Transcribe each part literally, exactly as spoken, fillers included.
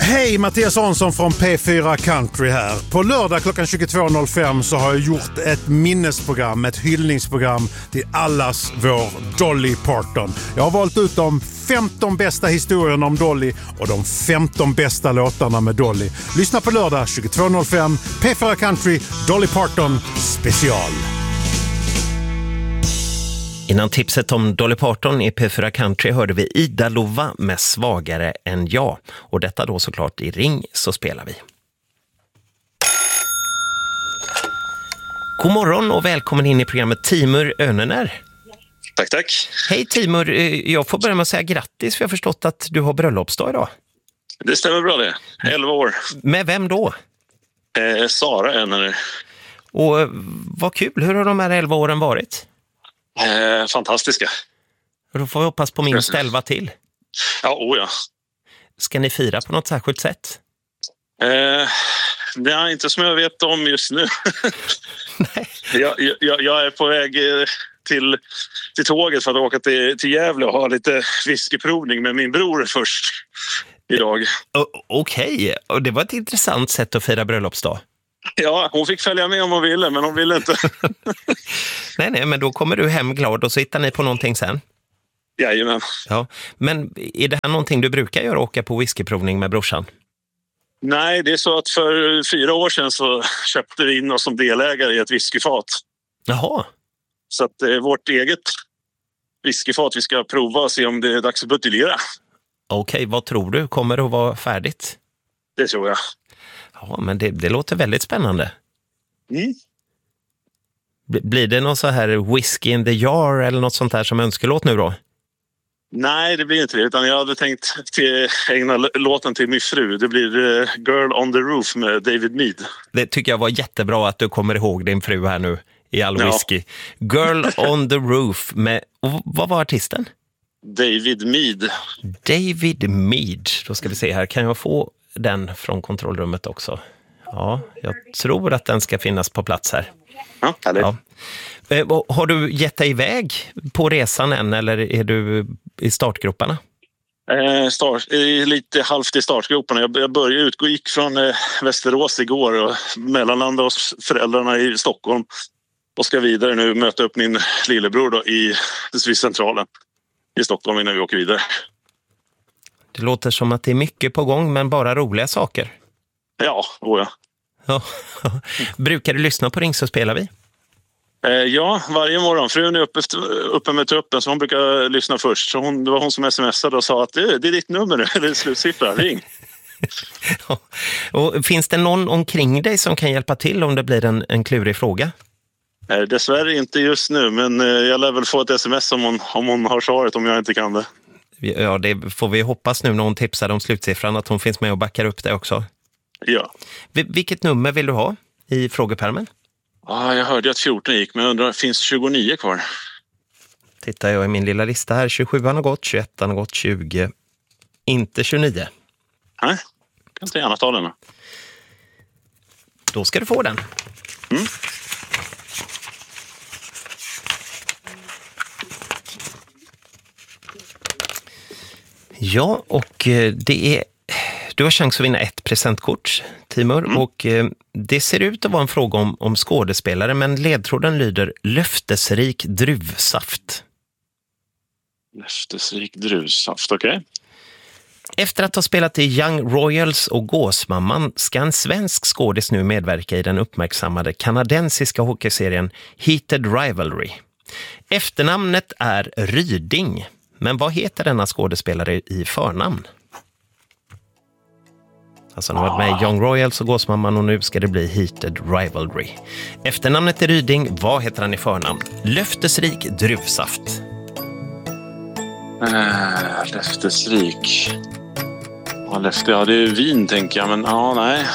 Hej, Mattias Hansson från P fyra Country här. På lördag klockan tjugotvå noll fem så har jag gjort ett minnesprogram, ett hyllningsprogram till allas vår Dolly Parton. Jag har valt ut de femton bästa historierna om Dolly och de femton bästa låtarna med Dolly. Lyssna på lördag tjugotvå noll fem, P fyra Country, Dolly Parton special. Innan tipset om Dolly Parton i P fyra Country hörde vi Ida Lova med Svagare än jag. Och detta då såklart i Ring så spelar vi. God morgon och välkommen in i programmet Timur Önener. Tack, tack. Hej Timur, jag får börja med att säga grattis för jag har förstått att du har bröllopsdag idag. Det stämmer bra det, elva år. Med vem då? Eh, Sara Önener. Och vad kul, hur har de här elva åren varit? Eh, fantastiska. Och då får vi hoppas på minst elva till. Ja, oh ja. Ska ni fira på något särskilt sätt? Eh, det är inte som jag vet om just nu. Nej. Jag, jag, jag är på väg till, till tåget för att åka till, till Gävle och ha lite whiskyprovning med min bror först idag. Okej, okay. Och det var ett intressant sätt att fira bröllopsdag. Ja, hon fick följa med om hon ville, men hon ville inte. nej, nej, men då kommer du hem glad och så hittar ni på någonting sen. Jajamän. Ja, men är det här någonting du brukar göra, åka på whiskyprovning med brorsan? Nej, det är så att för fyra år sedan så köpte vi in oss som delägare i ett whiskyfat. Jaha. Så att det är vårt eget whiskyfat vi ska prova och se om det är dags att buteljera. Okej, okay, vad tror du? Kommer det att vara färdigt? Det tror jag. Ja, men det, det låter väldigt spännande. Mm. Blir det någon så här Whiskey in the Jar eller något sånt här som önskelåt nu då? Nej, det blir inte det. Utan jag hade tänkt till ägna låten till min fru. Det blir uh, Girl on the Roof med David Mead. Det tycker jag var jättebra att du kommer ihåg din fru här nu i all ja. whisky. Girl on the Roof med... Och vad var artisten? David Mead. David Mead. Då ska vi se här. Kan jag få den från kontrollrummet också? Ja, jag tror att den ska finnas på plats här. Ja, härligt. Ja. Har du gett dig iväg på resan än eller är du i startgroparna? Eh, start, eh, lite halvt i startgroparna. Jag, jag började utgå, gick från eh, Västerås igår och mellanlandade hos föräldrarna i Stockholm och ska vidare nu möta upp min lillebror då i centralen i Stockholm innan vi åker vidare. Det låter som att det är mycket på gång men bara roliga saker. Ja, oh ja. Ja. Brukar du lyssna på Ring så spelar vi? Eh, ja, varje morgon. Frun är uppe, uppe med truppen så hon brukar lyssna först. Så hon, det var hon som smsade och sa att det, det är ditt nummer nu, eller slutsiffra, ring. Ja. Och finns det någon omkring dig som kan hjälpa till om det blir en, en klurig fråga? Eh, dessvärre inte just nu, men eh, jag lär väl få ett sms om hon, om hon har svaret om jag inte kan det. Ja, det får vi hoppas nu när hon tipsar om slutsiffran att hon finns med och backar upp det också. Ja. Vilket nummer vill du ha i frågepärmen? Ah, jag hörde att fjorton gick, men jag undrar, finns tjugonio kvar? Tittar jag i min lilla lista här. tjugosjuan har gått, tjugoettan har gått, tjugo. Inte tjugonio. Nej, jag kan inte gärna ta den. Då ska du få den. Mm. Ja, och det är... Du har chans att vinna ett presentkort, Timur, mm. och eh, det ser ut att vara en fråga om, om skådespelare, men ledtråden lyder löftesrik druvsaft. Löftesrik druvsaft, okej. Okay. Efter att ha spelat i Young Royals och Gåsmamman ska en svensk skådis nu medverka i den uppmärksammade kanadensiska hockeyserien Heated Rivalry. Efternamnet är Ryding, men vad heter denna skådespelare i förnamn? Alltså han har varit med i Young Royals och Gåsmamman och nu ska det bli Heated Rivalry. Efternamnet är Ryding, vad heter han i förnamn? Löftesrik druvsaft. Äh, löftesrik. Ja, löfte, ja, det är vin tänker jag, men ja, nej.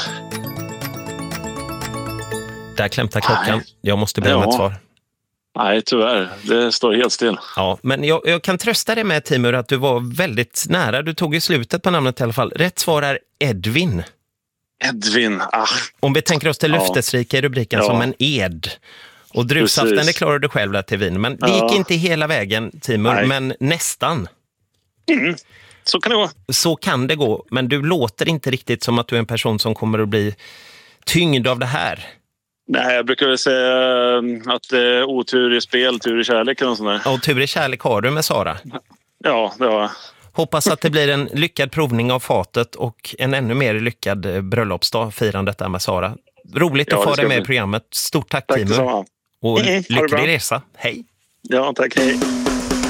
Där klämtar klockan. Nej. Jag måste be om ja. ett svar. Nej, tyvärr. Det står helt still. Ja, men jag, jag kan trösta dig med, Timur, att du var väldigt nära. Du tog i slutet på namnet i alla fall. Rätt svar är Edvin. Edvin, ah. Om vi tänker oss till löftesrika i rubriken ja. som en ed. Och druvsaften, det klarar du själv där till vin. Men det ja. gick inte hela vägen, Timur, Nej. men nästan. Mm. Så kan det gå. Så kan det gå, men du låter inte riktigt som att du är en person som kommer att bli tyngd av det här. Nej, jag brukar väl säga att eh, otur i spel, tur i kärlek eller sånt där. Och tur i kärlek har du med Sara. Ja, det har jag. Hoppas att det blir en lyckad provning av fatet och en ännu mer lyckad bröllopsdag, firandet där med Sara. Roligt Ja, att få dig med bli. i programmet. Stort tack, Tack Timur. detsamma. Och Mm, lycklig resa. Hej! Ja, tack. Hej.